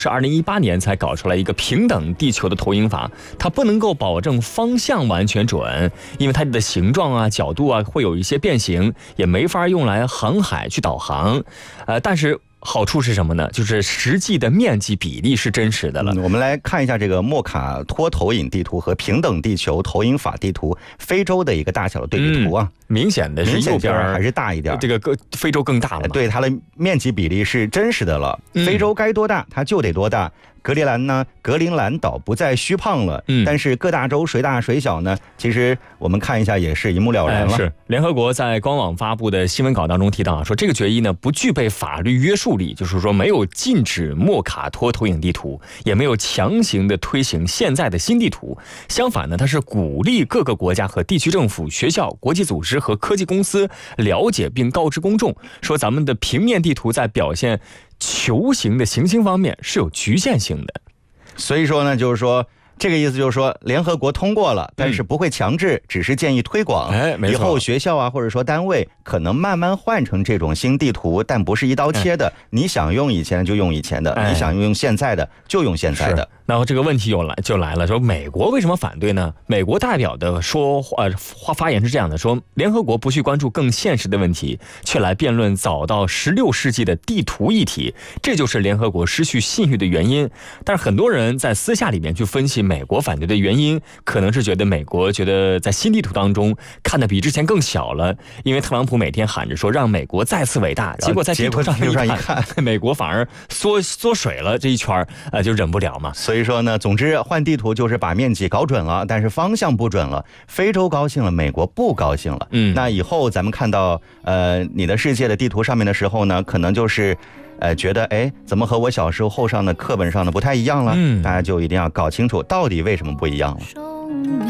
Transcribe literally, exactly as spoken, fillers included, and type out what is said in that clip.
是二零一八年才搞出来一个平等地球的投影法，它不能够保证方向完全准，因为它的形状啊、角度啊会有一些变形，也没法用来航海去导航。呃，但是好处是什么呢？就是实际的面积比例是真实的了。 嗯、我们来看一下这个莫卡托投影地图和平等地球投影法地图，非洲的一个大小的对比图啊， 嗯、明显的是右边还是大一点， 这个更非洲更大了嘛。 对，它的面积比例是真实的了。嗯、非洲该多大它就得多大。格陵兰呢？格陵兰岛不再虚胖了，嗯，但是各大洲谁大谁小呢？其实我们看一下也是一目了然了。 哎、是联合国在官网发布的新闻稿当中提到啊，说这个决议呢不具备法律约束力，就是说没有禁止莫卡托投影地图，也没有强行的推行现在的新地图。相反呢，它是鼓励各个国家和地区政府、学校、国际组织和科技公司了解并告知公众，说咱们的平面地图在表现球形的行星方面是有局限性的。 所以说呢，就是说这个意思就是说，联合国通过了，但是不会强制，嗯、只是建议推广。 哎，没错。 以后学校啊，或者说单位可能慢慢换成这种新地图，但不是一刀切的。哎、你想用以前就用以前的，哎、你想用现在的就用现在的。 然后这个问题又来就来了，说美国为什么反对呢？美国代表的说呃发发言是这样的，说联合国不去关注更现实的问题，却来辩论早到十六世纪的地图议题，这就是联合国失去信誉的原因。但是很多人在私下里面去分析美国反对的原因，可能是觉得美国觉得在新地图当中看得比之前更小了，因为特朗普每天喊着说让美国再次伟大，结果在地图上一看，一看美国反而缩缩水了这一圈，呃就忍不了嘛。 所以说呢，总之换地图就是把面积搞准了，但是方向不准了。非洲高兴了，美国不高兴了。嗯，那以后咱们看到呃你的世界的地图上面的时候呢，可能就是呃觉得哎怎么和我小时候后上的课本上的不太一样了？嗯，大家就一定要搞清楚到底为什么不一样了。